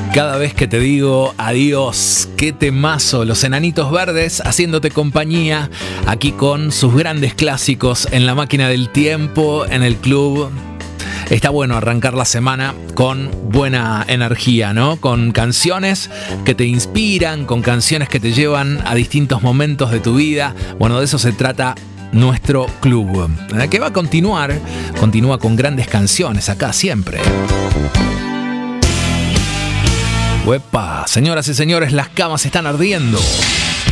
Cada vez que te digo adiós, qué temazo, Los Enanitos Verdes haciéndote compañía aquí con sus grandes clásicos en la máquina del tiempo, en el club. Está bueno arrancar la semana con buena energía, ¿no? Con canciones que te inspiran, con canciones que te llevan a distintos momentos de tu vida. Bueno, de eso se trata nuestro club, que va a continúa con grandes canciones acá siempre. ¡Uepa! Señoras y señores, las camas están ardiendo.